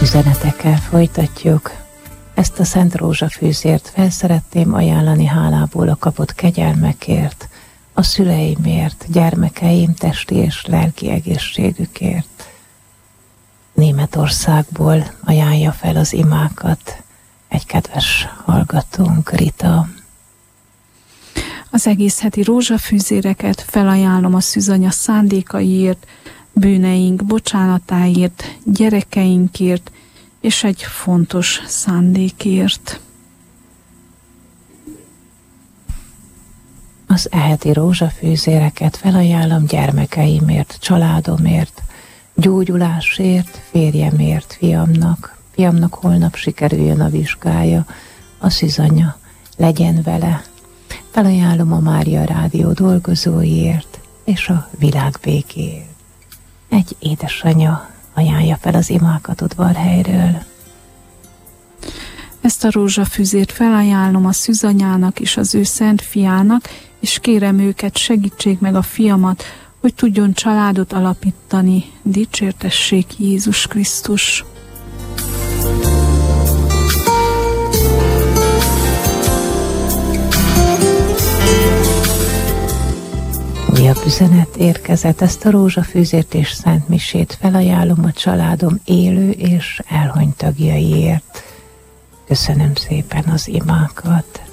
Üzenetekkel folytatjuk. Ezt a Szent Rózsafűzért felszeretném ajánlani hálából a kapott kegyelmekért, a szüleimért, gyermekeim testi és lelki egészségükért. Németországból ajánlja fel az imákat egy kedves hallgatónk, Rita. Az egész heti rózsafűzéreket felajánlom a szűzanya szándékaiért, bűneink bocsánatáért, gyerekeinkért és egy fontos szándékért. Az eheti rózsafűzéreket felajánlom gyermekeimért, családomért, gyógyulásért, férjemért, fiamnak. Fiamnak holnap sikerüljön a vizsgája, a szűzanya legyen vele. Felajánlom a Mária Rádió dolgozóiért és a világ békéért. Egy édesanya ajánlja fel az imákat Udvarhelyről. Ezt a rózsafűzért felajánlom a szűzanyának és az ő szent fiának, és kérem őket, segítsék meg a fiamat, hogy tudjon családot alapítani. Dicsértessék Jézus Krisztus! Újabb üzenet érkezett. Ezt a rózsafűzért és szentmisét felajánlom a családom élő és elhunyt tagjaiért. Köszönöm szépen az imákat.